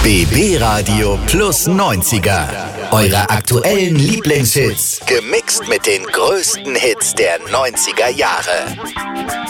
BB Radio Plus 90er. Eure aktuellen Lieblingshits. Gemixt mit den größten Hits der 90er Jahre.